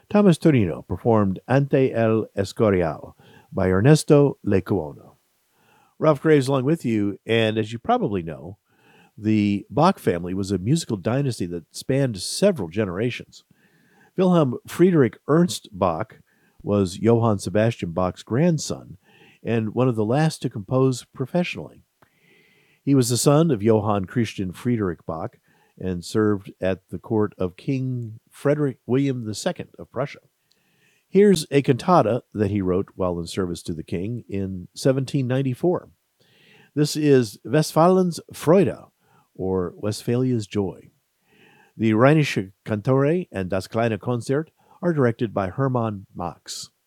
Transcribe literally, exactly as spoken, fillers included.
Thomas Torino performed Ante el Escorial by Ernesto Lecuona. Ralph Graves along with you, and as you probably know, the Bach family was a musical dynasty that spanned several generations. Wilhelm Friedrich Ernst Bach was Johann Sebastian Bach's grandson and one of the last to compose professionally. He was the son of Johann Christian Friedrich Bach and served at the court of King Frederick William the Second of Prussia. Here's a cantata that he wrote while in service to the king in seventeen ninety-four. This is Westfalen's Freude, or Westphalia's Joy. The Rheinische Kantore and Das kleine Konzert are directed by Hermann Max.